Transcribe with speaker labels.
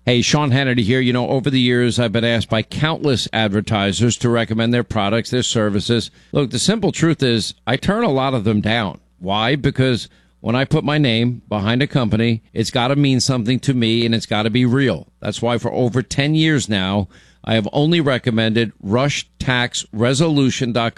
Speaker 1: Hey, Sean Hannity here. You know, over the years, I've been asked by countless advertisers to recommend their products, their services. Look, the simple truth is I turn a lot of them down. Why? Because when I put my name behind a company, it's got to mean something to me and it's got to be real. That's why for over 10 years now, I have only recommended RushTaxResolution.com.